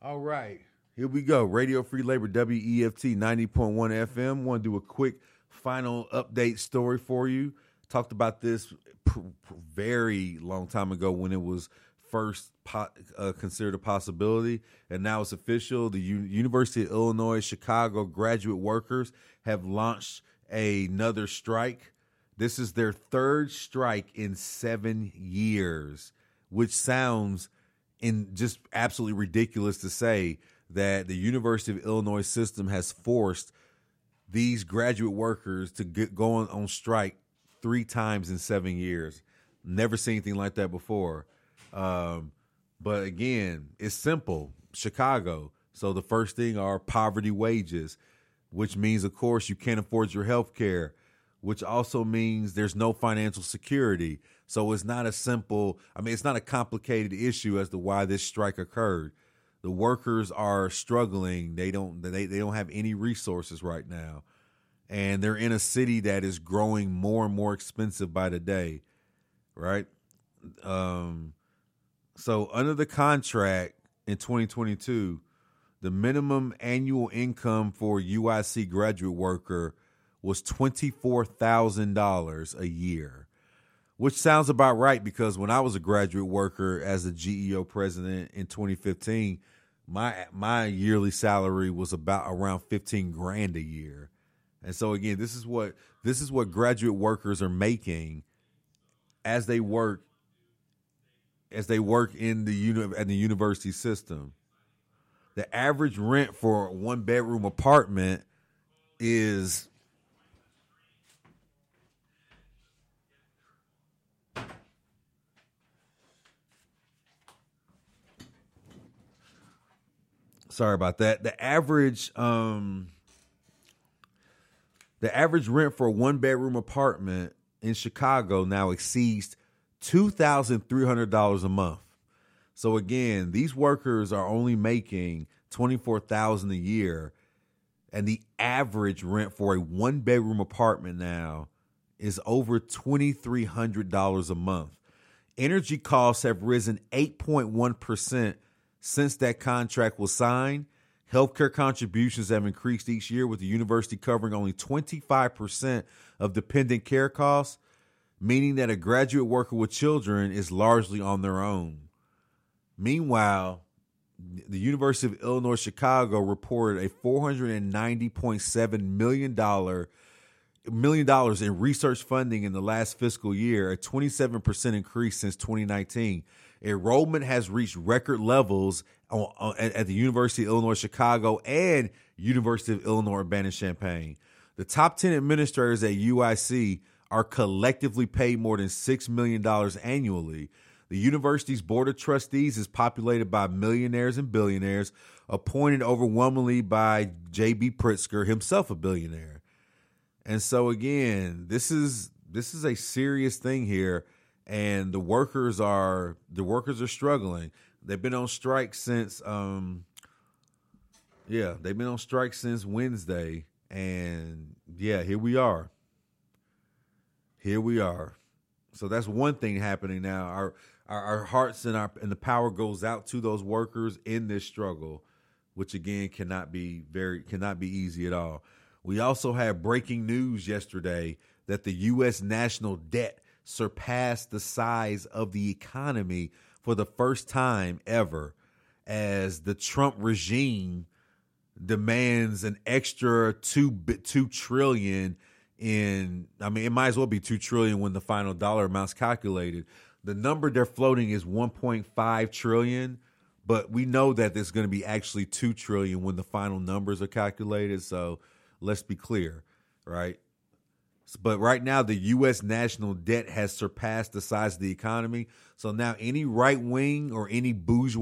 All right, here we go. Radio Free Labor, WEFT 90.1 FM. Want to do a quick final update story for you. Talked about this very long time ago when it was first considered a possibility, and now it's official. The University of Illinois Chicago graduate workers have launched another strike. This is their third strike in 7 years, which sounds just absolutely ridiculous to say that the University of Illinois system has forced these graduate workers to go on strike 3 times in 7 years. Never seen anything like that before. But again, it's simple. Chicago. So the first thing are poverty wages, which means, of course, you can't afford your health care, which also means there's no financial security. So it's not a simple, it's not a complicated issue as to why this strike occurred. The workers are struggling. They don't have any resources right now. And they're in a city that is growing more and more expensive by the day, right? So under the contract in 2022, the minimum annual income for a UIC graduate worker was $24,000 a year, which sounds about right because when I was a graduate worker as a GEO president in 2015, my yearly salary was around 15 grand a year. And so again, this is what graduate workers are making as they work in the university system. The average rent for a 1-bedroom apartment is sorry about that. The average rent for a 1-bedroom apartment in Chicago now exceeds $2,300 a month. So again, these workers are only making $24,000 a year, and the average rent for a 1-bedroom apartment now is over $2,300 a month. Energy costs have risen 8.1% since that contract was signed. Healthcare contributions have increased each year, with the university covering only 25% of dependent care costs, meaning that a graduate worker with children is largely on their own. Meanwhile, the University of Illinois Chicago reported a $490.7 million in research funding in the last fiscal year, a 27% increase since 2019. Enrollment has reached record levels at the University of Illinois Chicago and University of Illinois Urbana-Champaign. The top 10 administrators at UIC are collectively paid more than $6 million annually. The university's board of trustees is populated by millionaires and billionaires, appointed overwhelmingly by J.B. Pritzker, himself a billionaire. And so again, this is a serious thing here, and the workers are struggling. They've been on strike since Wednesday, and here we are. So that's one thing happening now. Our hearts and the power goes out to those workers in this struggle, which again cannot be easy at all. We also had breaking news yesterday that the U.S. national debt surpassed the size of the economy for the first time ever, as the Trump regime demands an extra $2 trillion it might as well be $2 trillion when the final dollar amount's calculated. The number they're floating is $1.5 trillion, but we know that there's going to be actually $2 trillion when the final numbers are calculated. So let's be clear, right? But right now, the U.S. national debt has surpassed the size of the economy. So now any right wing or any bourgeois